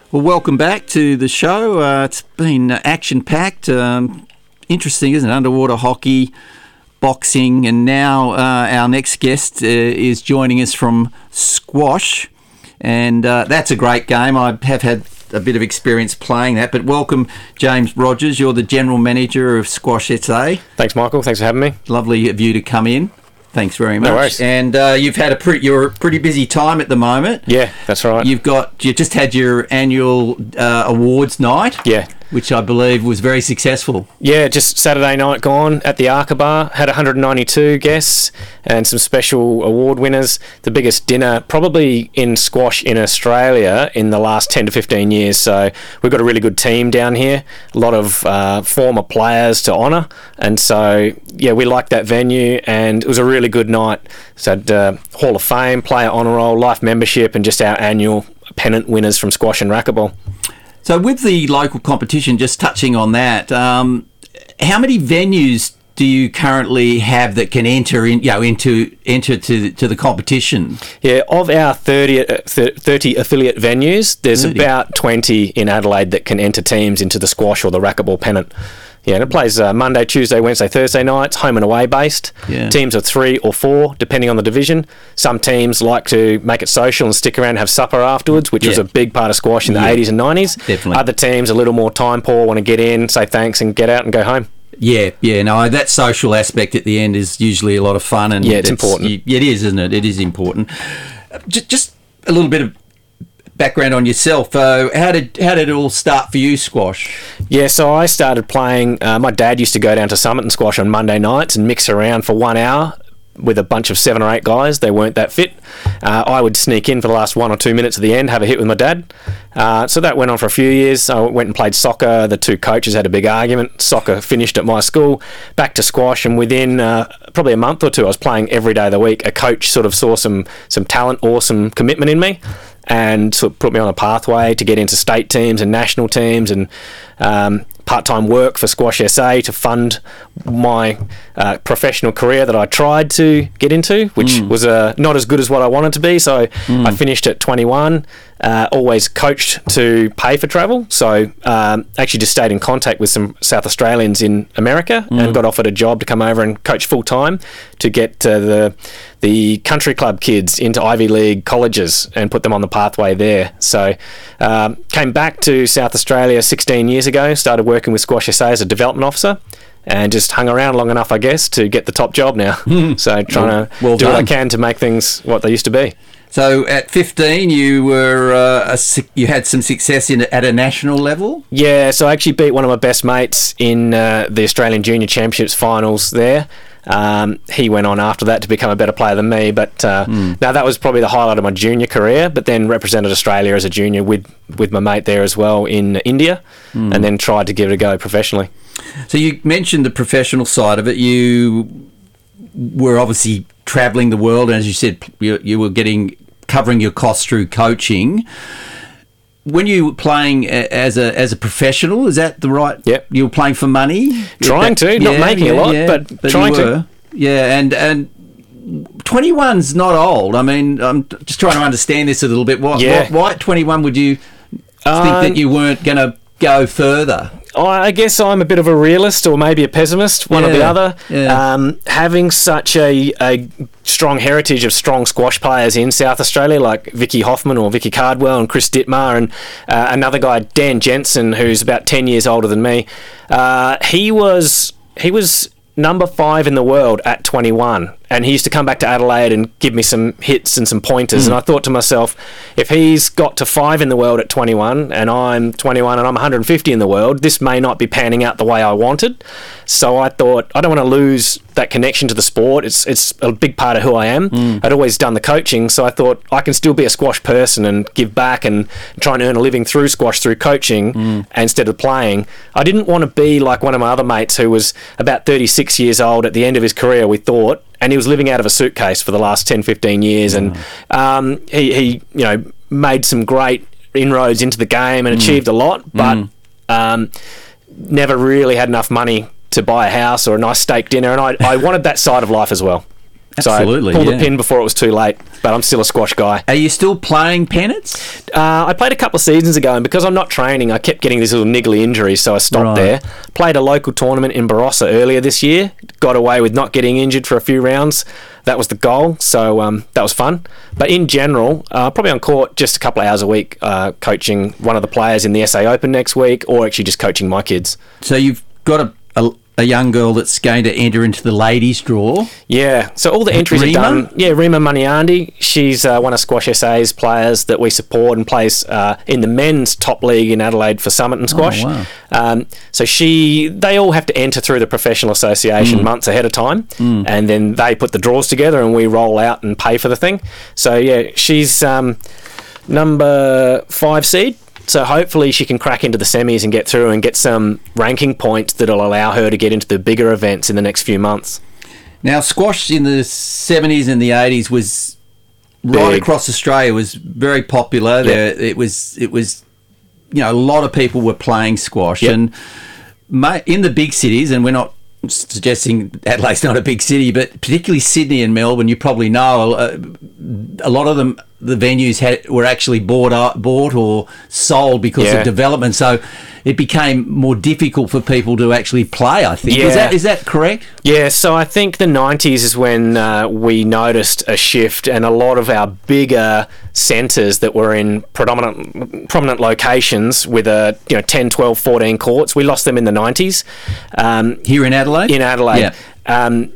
Well, welcome back to the show. It's been action-packed, interesting, isn't it? Underwater hockey, boxing, and now our next guest is joining us from squash, and that's a great game. I have had a bit of experience playing that, but welcome, James Rogers. You're the General Manager of Squash SA. Thanks, Michael. Thanks for having me. Lovely of you to come in. Thanks very much. No worries. And you've had you're a pretty busy time at the moment. Yeah, that's right. You just had your annual awards night. Yeah. Which I believe was very successful. Yeah, just Saturday night gone at the Arca Bar. Had 192 guests and some special award winners. The biggest dinner probably in squash in Australia in the last 10 to 15 years. So we've got a really good team down here. A lot of former players to honour. And so, yeah, we liked that venue and it was a really good night. So had Hall of Fame, Player Honour Roll, Life Membership and just our annual pennant winners from squash and racquetball. So with the local competition, just touching on that, how many venues do you currently have that can enter to the competition? Yeah, of our 30 affiliate venues, there's 30. About 20 in Adelaide that can enter teams into the squash or the racquetball pennant. Yeah, and it plays Monday, Tuesday, Wednesday, Thursday nights, home and away based. Yeah. Teams of 3 or 4, depending on the division. Some teams like to make it social and stick around and have supper afterwards, which was a big part of squash in the 80s and 90s. Definitely. Other teams, a little more time poor, want to get in, say thanks and get out and go home. Yeah, no, that social aspect at the end is usually a lot of fun. And yeah, it's important. It is, isn't it? It is important. Just a little bit of background on yourself. How did it all start for you, squash? Yeah, so I started playing. My dad used to go down to Summit and squash on Monday nights and mix around for 1 hour with a bunch of 7 or 8 guys. They weren't that fit. I would sneak in for the last 1 or 2 minutes at the end, have a hit with my dad. So that went on for a few years. I went and played soccer. The 2 coaches had a big argument. Soccer finished at my school. Back to squash, and within probably a month or 2, I was playing every day of the week. A coach sort of saw some talent or some commitment in me, and sort of put me on a pathway to get into state teams and national teams and part-time work for Squash SA to fund my professional career that I tried to get into, which was not as good as what I wanted to be. So I finished at 21, always coached to pay for travel. So actually just stayed in contact with some South Australians in America and got offered a job to come over and coach full-time to get the country club kids into Ivy League colleges and put them on the pathway there. So came back to South Australia 16 years ago, started working with Squash SA as a development officer, and just hung around long enough, I guess, to get the top job now. So trying to do what I can to make things what they used to be. So at 15, you you had some success at a national level? Yeah, so I actually beat one of my best mates in the Australian Junior Championships finals there. He went on after that to become a better player than me, but now that was probably the highlight of my junior career, but then represented Australia as a junior with my mate there as well in India, and then tried to give it a go professionally. So you mentioned the professional side of it. You were obviously travelling the world, and as you said, you were covering your costs through coaching. When you were playing as a professional, is that the right? Yep. You were playing for money? Not making a lot, but trying to. Yeah, and 21's not old. I mean, I'm just trying to understand this a little bit. Why at 21 would you think that you weren't going to go further? I guess I'm a bit of a realist or maybe a pessimist, one or the other. Yeah. Having such a strong heritage of strong squash players in South Australia, like Vicky Hoffman or Vicky Cardwell and Chris Dittmar, and another guy, Dan Jensen, who's about 10 years older than me. He was number 5 in the world at 21, and he used to come back to Adelaide and give me some hits and some pointers, and I thought to myself, if he's got to 5 in the world at 21 and I'm 21 and I'm 150 in the world, this may not be panning out the way I wanted. So I thought, I don't want to lose that connection to the sport. It's a big part of who I am. I'd always done the coaching, so I thought I can still be a squash person and give back and try and earn a living through squash, through coaching instead of playing. I didn't want to be like one of my other mates who was about 36 years old at the end of his career, we thought, and he was living out of a suitcase for the last 10, 15 years. And he made some great inroads into the game and achieved a lot, but never really had enough money to buy a house or a nice steak dinner, and I wanted that side of life as well. Absolutely, so I pulled the pin before it was too late, but I'm still a squash guy. Are you still playing pennants? I played a couple of seasons ago, and because I'm not training, I kept getting these little niggly injuries, so I stopped there. Played a local tournament in Barossa earlier this year. Got away with not getting injured for a few rounds. That was the goal, so that was fun. But in general, probably on court just a couple of hours a week, coaching one of the players in the SA Open next week, or actually just coaching my kids. So you've got a young girl that's going to enter into the ladies' draw. Yeah, so all the entries are done. Yeah, Rima Maniandi, she's one of Squash SA's players that we support and plays in the men's top league in Adelaide for Summerton Squash. Oh, wow. So they all have to enter through the professional association months ahead of time, and then they put the draws together and we roll out and pay for the thing. So yeah, she's number 5 seed. So hopefully she can crack into the semis and get through and get some ranking points that'll allow her to get into the bigger events in the next few months. Now, squash in the 70s and the 80s was right across Australia, was very popular. Yep. It was a lot of people were playing squash. Yep. And in the big cities, and we're not suggesting Adelaide's not a big city, but particularly Sydney and Melbourne, you probably know a lot of them. The venues were actually bought or sold because of development, so it became more difficult for people to actually play, I think. Yeah. Is that correct? Yeah, so I think the 90s is when we noticed a shift, and a lot of our bigger centres that were in prominent locations with 10, 12, 14 courts, we lost them in the 90s. Here in Adelaide? In Adelaide. Yeah.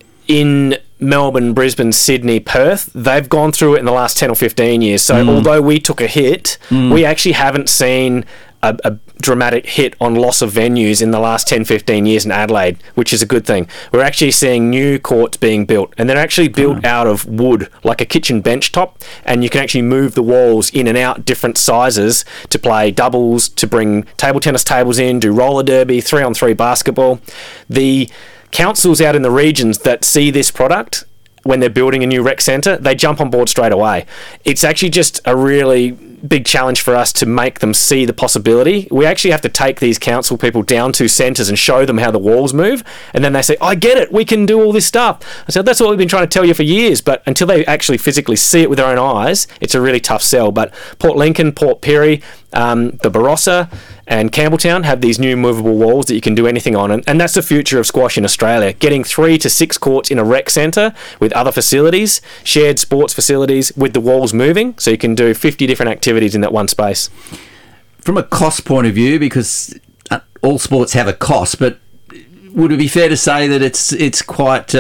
In Melbourne, Brisbane, Sydney, Perth, they've gone through it in the last 10 or 15 years. So although we took a hit, we actually haven't seen a dramatic hit on loss of venues in the last 10, 15 years in Adelaide, which is a good thing. We're actually seeing new courts being built, and they're actually built out of wood, like a kitchen bench top, and you can actually move the walls in and out different sizes to play doubles, to bring table tennis tables in, do roller derby, 3-on-3 basketball. The councils out in the regions that see this product, when they're building a new rec centre, they jump on board straight away. It's actually just a really big challenge for us to make them see the possibility. We actually have to take these council people down to centres and show them how the walls move, and then they say, I get it, we can do all this stuff. I said, that's what we've been trying to tell you for years, but until they actually physically see it with their own eyes, it's a really tough sell. But Port Lincoln, Port Pirie, the Barossa and Campbelltown have these new movable walls that you can do anything on, and that's the future of squash in Australia. Getting 3 to 6 courts in a rec centre with other facilities, shared sports facilities with the walls moving, so you can do 50 different activities in that one space. From a cost point of view, because all sports have a cost, but would it be fair to say that it's quite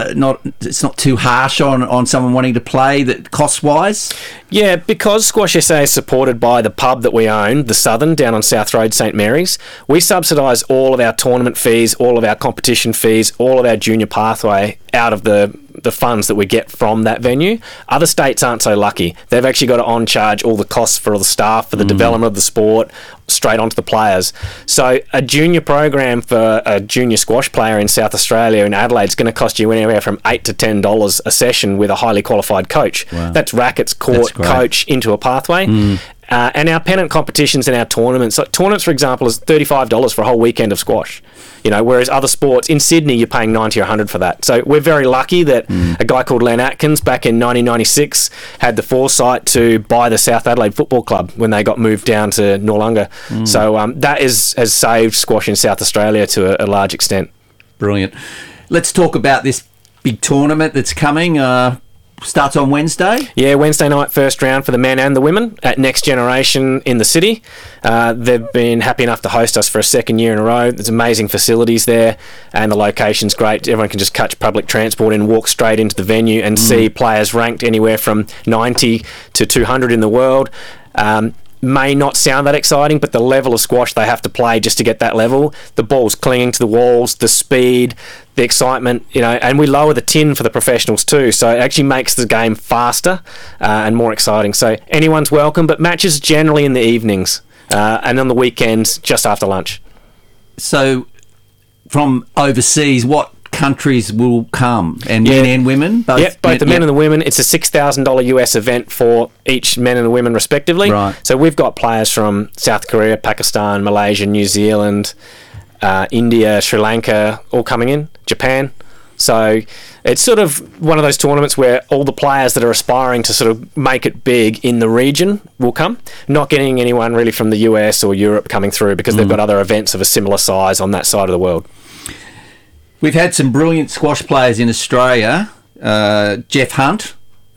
not too harsh on someone wanting to play, that cost wise? Yeah, because Squash SA is supported by the pub that we own, the Southern, down on South Road, St Mary's. We subsidise all of our tournament fees, all of our competition fees, all of our junior pathway out of the funds that we get from that venue. Other states aren't so lucky. They've actually got to on-charge all the costs for all the staff, for the development of the sport, straight onto the players. So a junior program for a junior squash player in South Australia, in Adelaide, is going to cost you anywhere from $8 to $10 a session with a highly qualified coach. Wow. That's rackets, court, coach into a pathway. And our pennant competitions and our tournaments, like tournaments, for example, is $35 for a whole weekend of squash. Whereas other sports in Sydney, you're paying $90 or $100 for that. So we're very lucky that a guy called Len Atkins back in 1996 had the foresight to buy the South Adelaide Football Club when they got moved down to Noarlunga. So that has saved squash in South Australia to a large extent. Brilliant. Let's talk about this big tournament that's coming. Starts on Wednesday? Yeah, Wednesday night, first round for the men and the women at Next Generation in the city. They've been happy enough to host us for a second year in a row. There's amazing facilities there, and the location's great. Everyone can just catch public transport and walk straight into the venue and see players ranked anywhere from 90 to 200 in the world. May not sound that exciting, but the level of squash they have to play just to get that level, the ball's clinging to the walls, the speed, the excitement, and we lower the tin for the professionals too, so it actually makes the game faster and more exciting. So anyone's welcome, but matches generally in the evenings and on the weekends just after lunch. So from overseas, what countries will come, and men and women? Both the men and the women. It's a $6,000 US event for each men and the women respectively. Right. So we've got players from South Korea, Pakistan, Malaysia, New Zealand, India, Sri Lanka, all coming in. Japan. So it's sort of one of those tournaments where all the players that are aspiring to sort of make it big in the region will come. Not getting anyone really from the US or Europe coming through because they've got other events of a similar size on that side of the world. We've had some brilliant squash players in Australia. Jeff Hunt,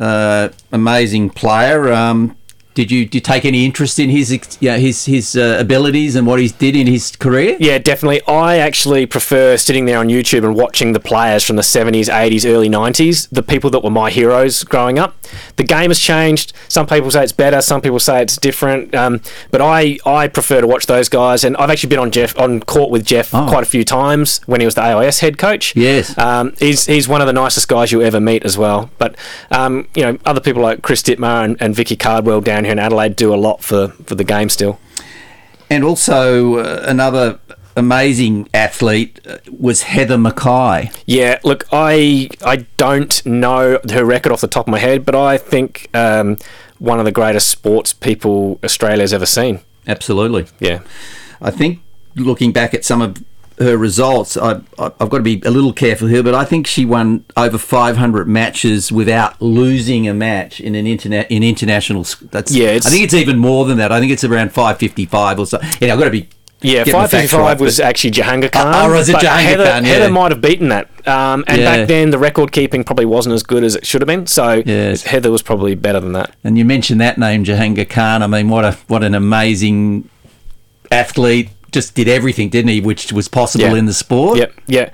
amazing player. Did you take any interest in his abilities and what he did in his career? Yeah, definitely. I actually prefer sitting there on YouTube and watching the players from the 70s, 80s, early 90s, the people that were my heroes growing up. The game has changed. Some people say it's better, some people say it's different. But I prefer to watch those guys. And I've actually been on court with Jeff quite a few times when he was the AIS head coach. Yes. He's one of the nicest guys you'll ever meet as well. But other people like Chris Dittmar and Vicky Cardwell down here in Adelaide do a lot for the game still. And also another amazing athlete was Heather Mackay. Yeah, look, I don't know her record off the top of my head, but I think one of the greatest sports people Australia's ever seen. Absolutely. Yeah. I think looking back at some of her results, I've got to be a little careful here, but I think she won over 500 matches without losing a match in international. I think it's even more than that. I think it's around 555 or so. Yeah, I've got to be. Yeah, 555 was actually Jahangir Khan. Oh, was it Jahangir Khan? Yeah. Heather might have beaten that. Back then, the record keeping probably wasn't as good as it should have been. So Heather was probably better than that. And you mentioned that name, Jahangir Khan. I mean, what an amazing athlete. Just did everything, didn't he? Which was possible in the sport. Yeah.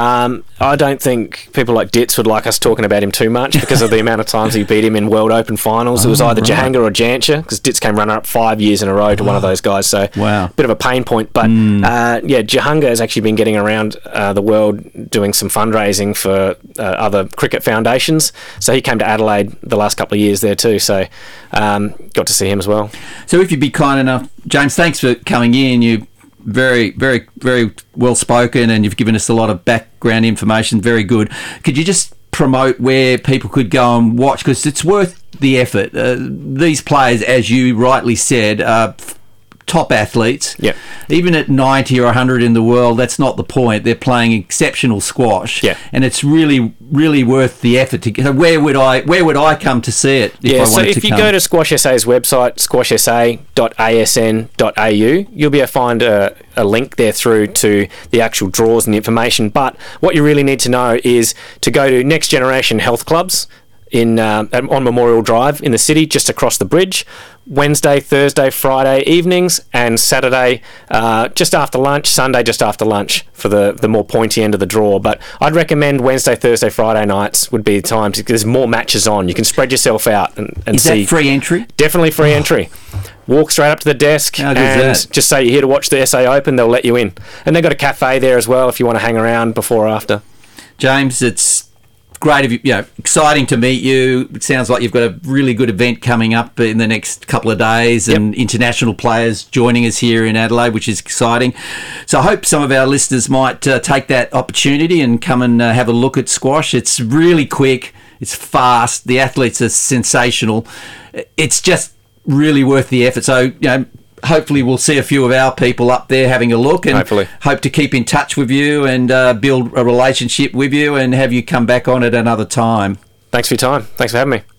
I don't think people like Ditz would like us talking about him too much because of the amount of times he beat him in World Open finals. It was either Jahangir or Jancha because Ditz came runner-up 5 years in a row to one of those guys. So bit of a pain point. But Jahangir has actually been getting around the world doing some fundraising for other cricket foundations. So he came to Adelaide the last couple of years there too. So got to see him as well. So if you'd be kind enough, James, thanks for coming in. You very, very, very well spoken, and you've given us a lot of background information. Very good. Could you just promote where people could go and watch? Because it's worth the effort. These players, as you rightly said, are top athletes. Yeah. Even at 90 or 100 in the world, that's not the point. They're playing exceptional squash. Yeah. And it's really, really worth the effort to get. Where would I come to see it if I wanted to come? So if you go to Squash SA's website, squashsa.asn.au, you'll be able to find a link there through to the actual draws and the information. But what you really need to know is to go to Next Generation Health Clubs on Memorial Drive in the city, just across the bridge, Wednesday, Thursday, Friday evenings, and Saturday just after lunch, Sunday just after lunch for the more pointy end of the draw. But I'd recommend Wednesday, Thursday, Friday nights would be the time because there's more matches on. You can spread yourself out and Is see. Is that free entry? Definitely free entry. Walk straight up to the desk and just say you're here to watch the SA Open, they'll let you in. And they've got a cafe there as well if you want to hang around before or after. James, it's great of you, exciting to meet you. It sounds like you've got a really good event coming up in the next couple of days and international players joining us here in Adelaide, which is exciting. So I hope some of our listeners might take that opportunity and come and have a look at squash. It's really quick. It's fast. The athletes are sensational. It's just really worth the effort. So, hopefully we'll see a few of our people up there having a look, and hope to keep in touch with you and build a relationship with you and have you come back on at another time. Thanks for your time. Thanks for having me.